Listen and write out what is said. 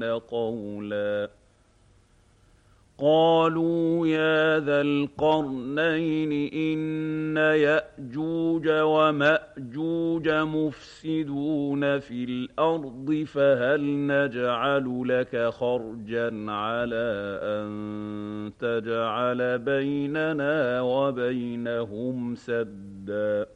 أحسن قولا قالوا يا ذا القرنين إن يأجوج ومأجوج مفسدون في الأرض فهل نجعل لك خرجا على أن تجعل بيننا وبينهم سدا